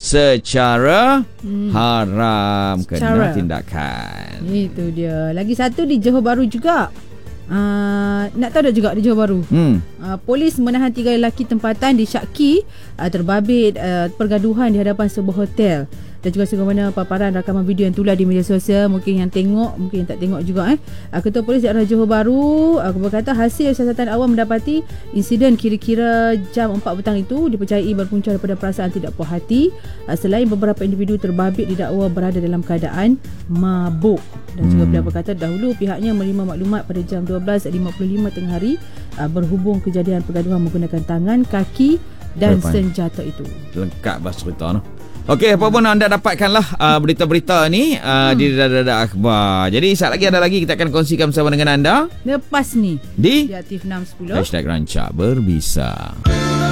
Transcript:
secara haram kena tindakan. Itu dia. Lagi satu di Johor Bahru juga. Nak tahu tak juga di Johor Bahru? Polis menahan 3 lelaki tempatan disyaki terbabit pergaduhan di hadapan sebuah hotel. Dan juga sebagaimana paparan rakaman video yang tular di media sosial, mungkin yang tengok, mungkin yang tak tengok juga. Ketua Polis Daerah Johor Bahru berkata hasil siasatan awam mendapati insiden kira-kira jam 4 petang itu dipercayai berpunca daripada perasaan tidak puas hati. Selain beberapa individu terbabit didakwa berada dalam keadaan mabuk. Dan juga beliau berkata dahulu pihaknya menerima maklumat pada jam 12.55 tengah hari berhubung kejadian pergaduhan menggunakan tangan, kaki dan senjata itu. Lengkap bahasa cerita no. Okey, apa pun anda dapatkanlah berita-berita ni di Dada Akhbar. Jadi saat lagi ada lagi kita akan kongsikan bersama dengan anda lepas ni di Aktif 610 #Rancak Berbisa.